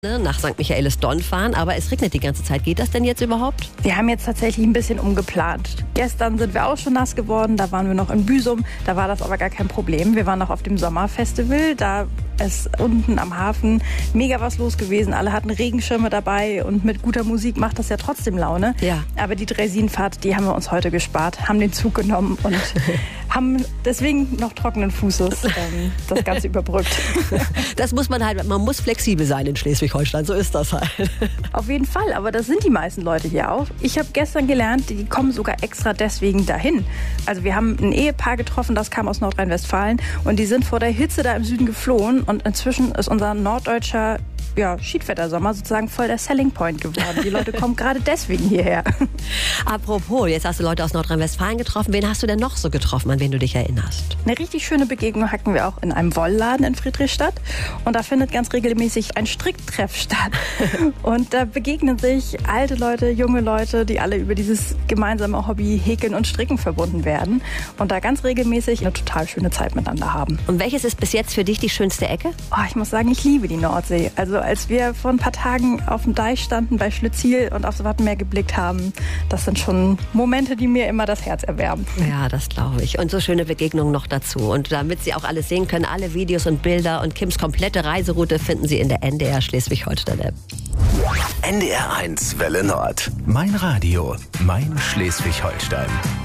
nach St. Michaelis-Donn fahren, aber es regnet die ganze Zeit. Geht das denn jetzt überhaupt? Wir haben jetzt tatsächlich ein bisschen umgeplant. Gestern sind wir auch schon nass geworden, da waren wir noch in Büsum, da war das aber gar kein Problem. Wir waren noch auf dem Sommerfestival, da ist unten am Hafen mega was los gewesen. Alle hatten Regenschirme dabei und mit guter Musik macht das ja trotzdem Laune. Ja. Aber die Dreisinenfahrt, die haben wir uns heute gespart, haben den Zug genommen und haben deswegen noch trockenen Fußes das Ganze überbrückt. Das muss man muss flexibel sein in Schleswig-Holstein, so ist das halt. Auf jeden Fall, aber das sind die meisten Leute hier auch. Ich habe gestern gelernt, die kommen sogar extra deswegen dahin. Also wir haben ein Ehepaar getroffen, das kam aus Nordrhein-Westfalen und die sind vor der Hitze da im Süden geflohen und inzwischen ist unser norddeutscher Schiedwettersommer sozusagen voll der Selling Point geworden. Die Leute kommen gerade deswegen hierher. Apropos, jetzt hast du Leute aus Nordrhein-Westfalen getroffen. Wen hast du denn noch so getroffen, an wen du dich erinnerst? Eine richtig schöne Begegnung hatten wir auch in einem Wollladen in Friedrichstadt. Und da findet ganz regelmäßig ein Stricktreff statt. Und da begegnen sich alte Leute, junge Leute, die alle über dieses gemeinsame Hobby Häkeln und Stricken verbunden werden. Und da ganz regelmäßig eine total schöne Zeit miteinander haben. Und welches ist bis jetzt für dich die schönste Ecke? Ich muss sagen, ich liebe die Nordsee. Also als wir vor ein paar Tagen auf dem Deich standen bei Schlütziel und aufs Wattenmeer geblickt haben, das sind schon Momente, die mir immer das Herz erwärmen. Ja, das glaube ich. Und so schöne Begegnungen noch dazu. Und damit Sie auch alles sehen können, alle Videos und Bilder und Kims komplette Reiseroute finden Sie in der NDR Schleswig-Holstein-App. NDR 1 Welle Nord. Mein Radio, mein Schleswig-Holstein.